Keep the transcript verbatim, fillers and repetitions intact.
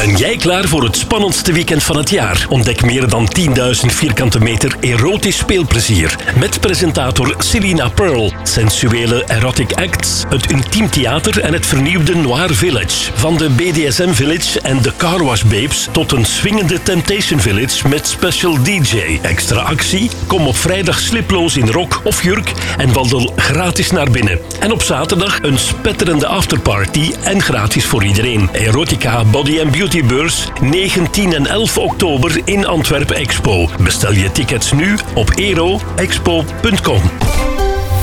Ben jij klaar voor het spannendste weekend van het jaar? Ontdek meer dan tienduizend vierkante meter erotisch speelplezier. Met presentator Selina Pearl, sensuele erotic acts, het intiem theater en het vernieuwde Noir Village. Van de B D S M Village en de Car Wash Babes tot een swingende Temptation Village met special D J. Extra actie? Kom op vrijdag sliploos in rok of jurk en wandel gratis naar binnen. En op zaterdag een spetterende afterparty en gratis voor iedereen. Erotica Body and Beauty Beurs negen, tien en elf oktober in Antwerp Expo. Bestel je tickets nu op ero expo punt com.